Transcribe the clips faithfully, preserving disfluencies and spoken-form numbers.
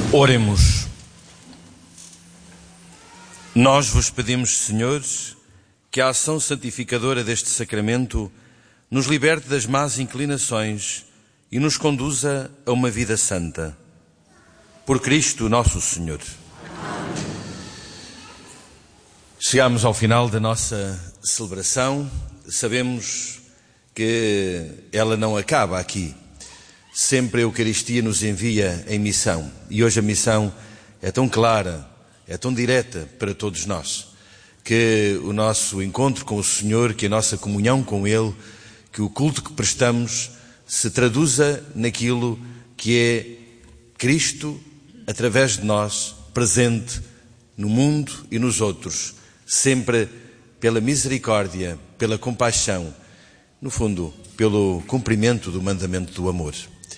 Oremos. Nós vos pedimos, Senhores, que a ação santificadora deste sacramento nos liberte das más inclinações e nos conduza a uma vida santa. Por Cristo nosso Senhor. Chegamos ao final da nossa celebração. Sabemos que ela não acaba aqui. Sempre a Eucaristia nos envia em missão. E hoje a missão é tão clara, é tão direta para todos nós, que o nosso encontro com o Senhor, que a nossa comunhão com Ele, que o culto que prestamos se traduza naquilo que é Cristo, através de nós, presente no mundo e nos outros, sempre pela misericórdia, pela compaixão, no fundo, pelo cumprimento do mandamento do amor.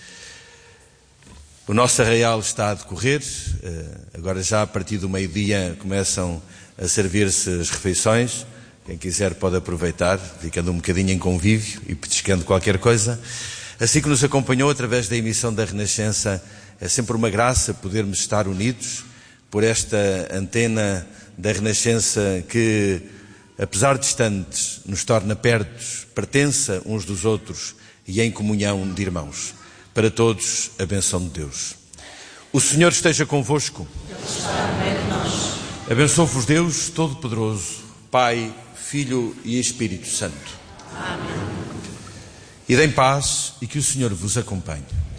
O nosso arraial está a decorrer, agora já a partir do meio-dia começam a servir-se as refeições. Quem quiser pode aproveitar, ficando um bocadinho em convívio e petiscando qualquer coisa. Assim que nos acompanhou através da emissão da Renascença, é sempre uma graça podermos estar unidos por esta antena da Renascença que, apesar de distantes, nos torna pertos, pertença uns dos outros e em comunhão de irmãos. Para todos, a bênção de Deus. O Senhor esteja convosco. Ele está no meio de nós. Abençoe-vos Deus Todo-Poderoso, Pai, Filho e Espírito Santo. Amém. Ide em paz e que o Senhor vos acompanhe.